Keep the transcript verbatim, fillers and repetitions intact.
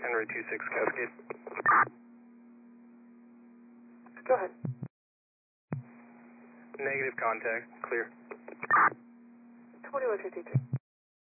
Henry two six Cascade. Go ahead. Negative contact, clear. twenty-one fifty-three.